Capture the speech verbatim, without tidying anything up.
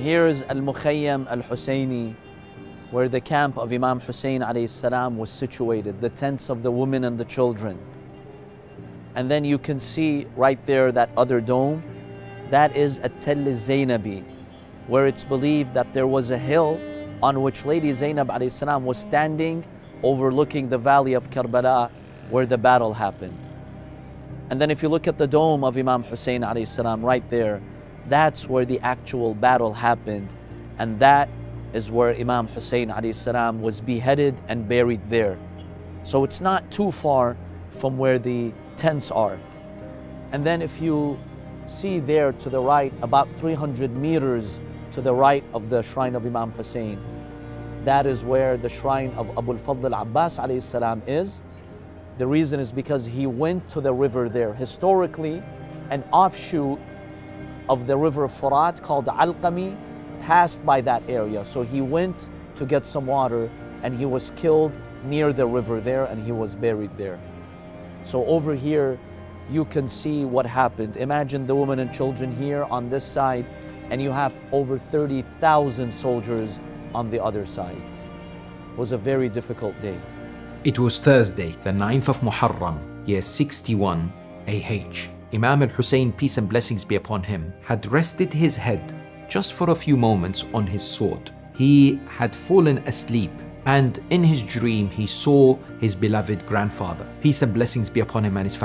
Here's Al-Mukhayyam Al-Husayni, where the camp of Imam Hussein alayhi salam was situated, the tents of the women and the children. And then you can see right there that other dome, that is At-Tell Zainabi, where it's believed that there was a hill on which Lady Zainab alayhi salam was standing overlooking the valley of Karbala where the battle happened. And then if you look at the dome of Imam Hussein alayhi salam right there, that's where the actual battle happened, and that is where Imam Hussein alayhi salam was beheaded and buried there. So it's not too far from where the tents are. And then if you see there to the right, about three hundred meters to the right of the shrine of Imam Hussein, that is where the shrine of Abu al-Fadl al-Abbas alayhi salam is. The reason is because he went to the river there. Historically, an offshoot of the river Furat called Alqami passed by that area. So he went to get some water and he was killed near the river there and he was buried there. So over here, you can see what happened. Imagine the women and children here on this side, and you have over thirty thousand soldiers on the other side. It was a very difficult day. It was Thursday, the ninth of Muharram, year sixty-one A H. Imam al-Hussein, peace and blessings be upon him, had rested his head just for a few moments on his sword. He had fallen asleep, and in his dream he saw his beloved grandfather, peace and blessings be upon him and his family.